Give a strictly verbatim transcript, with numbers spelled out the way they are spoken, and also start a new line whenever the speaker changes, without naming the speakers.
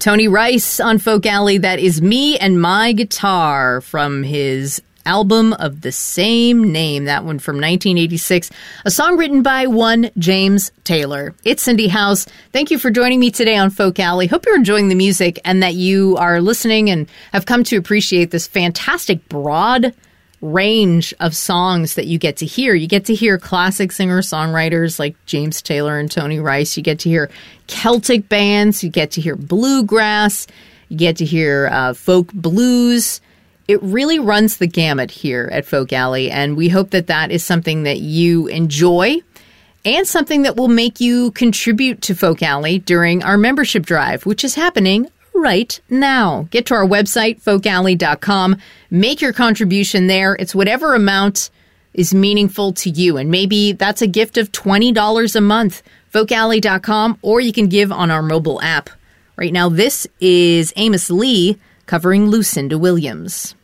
Tony Rice on Folk Alley. That is Me and My Guitar from his album of the same name. That one from nineteen eighty-six. A song written by one James Taylor. It's Cindy House. Thank you for joining me today on Folk Alley. Hope you're enjoying the music and that you are listening and have come to appreciate this fantastic broad range of songs that you get to hear. You get to hear classic singer-songwriters like James Taylor and Tony Rice. You get to hear Celtic bands. You get to hear bluegrass. You get to hear uh, folk blues. It really runs the gamut here at Folk Alley, and we hope that that is something that you enjoy and something that will make you contribute to Folk Alley during our membership drive, which is happening right now. Get to our website, folk alley dot com. Make your contribution there. It's whatever amount is meaningful to you, and maybe that's a gift of twenty dollars a month, folk alley dot com, or you can give on our mobile app. Right now, this is Amos Lee covering Lucinda Williams.